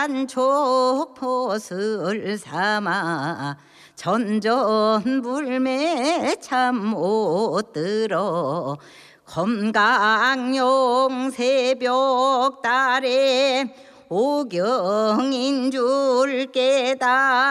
족폿을 삼아 전전불매 참 못 들어 검강용 새벽달에 오경인 줄 깨달